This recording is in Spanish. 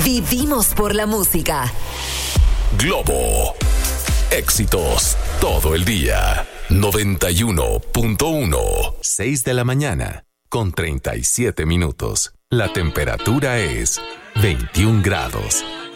Vivimos por la música. Globo. Éxitos todo el día. 91.1. 6 de la mañana con 37 minutos. La temperatura es 21 grados.